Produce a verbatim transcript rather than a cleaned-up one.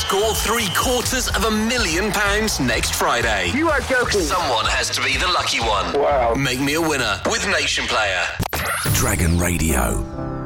Score three quarters of a million pounds next Friday. You are joking. Someone has to be the lucky one. Wow. Make me a winner with Nation Player. Dragon Radio.